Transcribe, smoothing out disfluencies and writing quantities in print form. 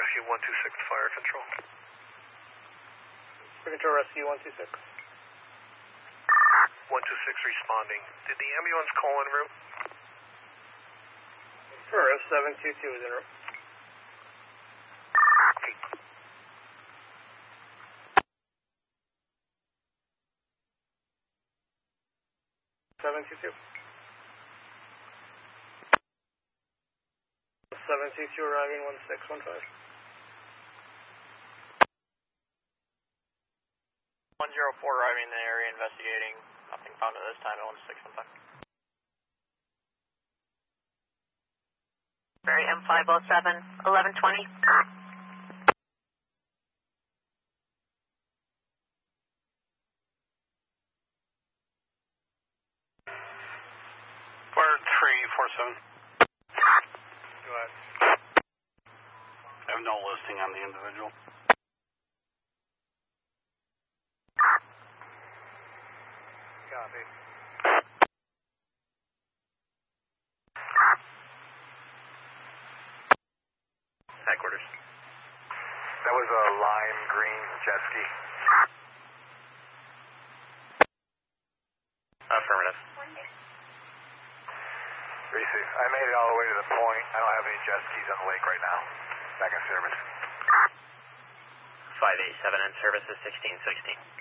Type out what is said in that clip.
Rescue 126 Fire Control. Fire Control Rescue 126. 126 responding. Did the ambulance call en route? First, 722 is en route. Okay. 722. 722 arriving 1615. 104 arriving in the area investigating. Nothing found at this time at 1615. Very M507, 1120. Fire 347. Go ahead. I have no listing on the individual. Copy. Headquarters. That was a lime green jet ski. Affirmative. Receive. I made it all the way to the point. I don't have any jet skis on the lake right now. Back in service. 587 in service is 1616.